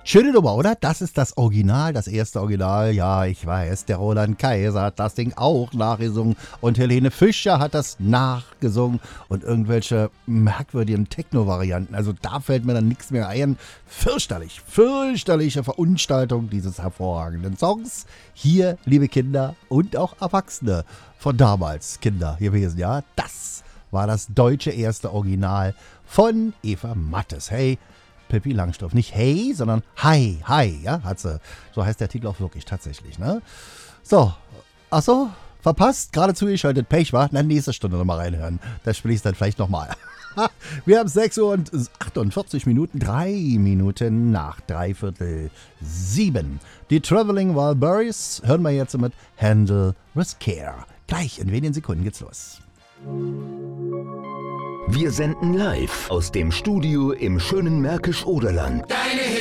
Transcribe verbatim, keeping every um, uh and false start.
Schöne Nummer, oder? Das ist das Original, das erste Original. Ja, ich weiß, der Roland Kaiser hat das Ding auch nachgesungen und Helene Fischer hat das nachgesungen und irgendwelche merkwürdigen Techno-Varianten. Also da fällt mir dann nichts mehr ein. Fürchterlich, fürchterliche Verunstaltung dieses hervorragenden Songs. Hier, liebe Kinder und auch Erwachsene von damals, Kinder gewesen, ja. Das war das deutsche erste Original von Eva Mattes. Hey, Pippi Langstrumpf. Nicht hey, sondern hi, hi, ja, hat sie. So heißt der Titel auch wirklich tatsächlich, ne? So, ach so, verpasst, gerade zugeschaltet, Pech, war? Na, nächste Stunde nochmal reinhören. Das spiele ich dann vielleicht nochmal. Wir haben sechs Uhr und achtundvierzig Minuten, drei Minuten nach dreiviertel sieben. Die Traveling Wilburys hören wir jetzt mit Handle with Care. Gleich in wenigen Sekunden geht's los. Wir senden live aus dem Studio im schönen Märkisch-Oderland.